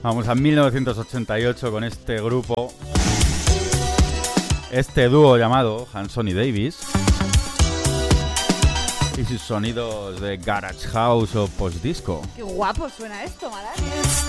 Vamos a 1988 con este grupo, este dúo llamado Hanson y Davis, y sus sonidos de garage house o post-disco. Qué guapo suena esto, Malaria.